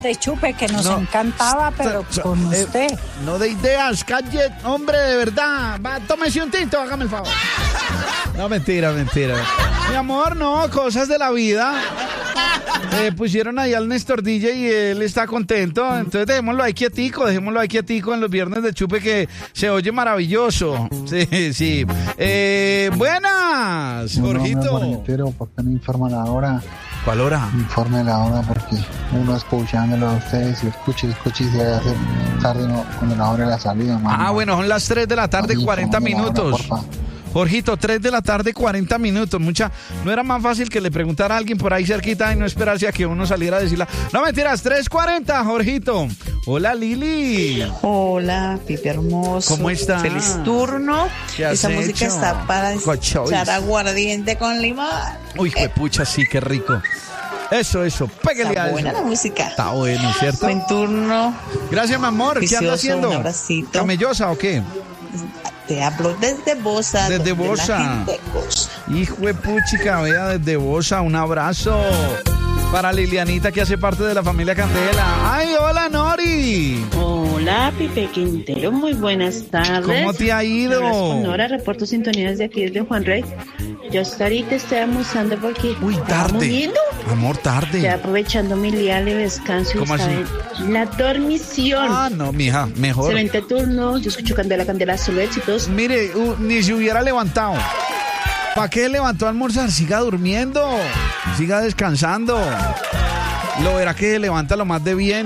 de chupe que nos encantaba, pero con usted. No de ideas, calle, hombre, de verdad. Va, tómese un tinto, hágame el favor. No, mentira. Mi amor, no, cosas de la vida. Pusieron ahí al Néstor DJ y él está contento. Entonces dejémoslo ahí quietico en los viernes de chupe que se oye maravilloso. Sí. Buenas, Jorgito. No, ¿por qué no informan la hora? ¿Cuál hora? Informe la hora porque uno escuchándolo a ustedes y escuche y se hace tarde cuando la hora de la salida. Mano. Bueno, son las 3 de la tarde, 40 minutos. Hora, Jorgito, 3 de la tarde, 40 minutos. ¿No era más fácil que le preguntara a alguien por ahí cerquita y no esperarse a que uno saliera a decirla? No, mentiras, 3:40, Jorgito. Hola, Lili. Hola, Pipe hermoso. ¿Cómo estás? Feliz turno. ¿Qué has Esa hecho? música está para echar aguardiente con limón. Uy, pucha, sí, qué rico. Eso, pégale a eso. Está buena la música. Está bueno, ¿cierto? Buen turno. Gracias, mi amor. ¿Qué anda haciendo? Un abracito. ¿Camellosa o qué? Te hablo desde Bosa. Desde Bosa. Hijo de puchica, vea, desde Bosa. Un abrazo para Lilianita, que hace parte de la familia Candela. ¡Ay, hola, Nori! Hola, Pipe Quintero, muy buenas tardes. ¿Cómo te ha ido? Con Nora, reporto sintonías de aquí desde Juan Rey. Yo hasta ahorita estoy almorzando porque... Uy, tarde. Amor, tarde. Ya aprovechando mi día de descanso. ¿Cómo así? La dormición. No, mija, mejor. Excelente turno, yo escucho Candela, solo éxitos. Mire, ni se hubiera levantado. ¿Para qué levantó a almorzar? Siga durmiendo, siga descansando. Lo verá que se levanta lo más de bien.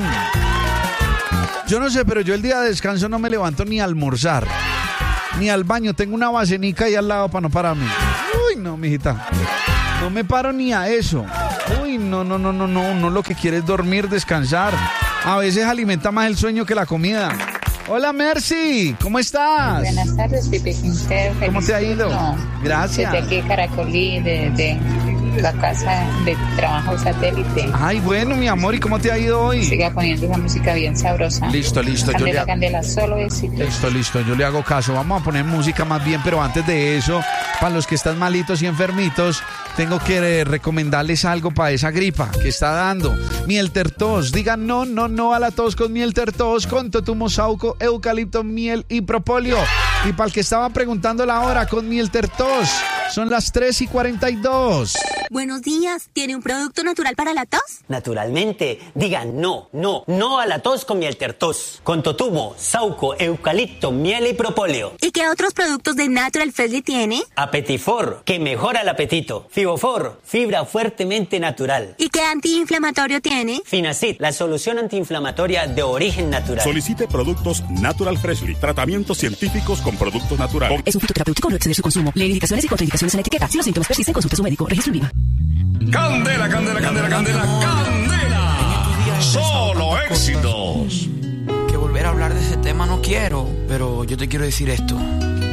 Yo no sé, pero yo el día de descanso no me levanto ni a almorzar, ni al baño. Tengo una basenica ahí al lado para no pararme. Uy, no, mijita. No me paro ni a eso. Uy, no. Uno lo que quiere es dormir, descansar. A veces alimenta más el sueño que la comida. Hola, Mercy, ¿cómo estás? Buenas tardes, Pipe Quintero. ¿Cómo te ha ido? Gracias. Desde aquí, Caracolí, de la casa de trabajo satélite. Ay, bueno, mi amor, ¿y cómo te ha ido hoy? Siga poniendo esa música bien sabrosa. Listo. Candela, solo éxitos. Listo, yo le hago caso. Vamos a poner música más bien, pero antes de eso, para los que están malitos y enfermitos, tengo que recomendarles algo para esa gripa que está dando. Miel Tertos. Digan no a la tos con Miel Tertos, con totumo, sauco, eucalipto, miel y propóleo. Y para el que estaba preguntando la hora, con Miel Tertos, son las 3:42. Buenos días, ¿tiene un producto natural para la tos? Naturalmente, digan no a la tos con Miel Tertos, con totumo, sauco, eucalipto, miel y propóleo. ¿Y qué otros productos de Natural Freshly tiene? Apetifor, que mejora el apetito. Fibofor, fibra fuertemente natural. ¿Y qué antiinflamatorio tiene? Finacid, la solución antiinflamatoria de origen natural. Solicite productos Natural Freshly, tratamientos científicos con productos naturales. Es un fitoterapéutico, no exceder su consumo. Lee indicaciones y contraindicaciones en la etiqueta. Si los síntomas persisten, consulte a su médico. Registro en viva. Candela. Solo éxitos. Que volver a hablar de ese tema no quiero, pero yo te quiero decir esto.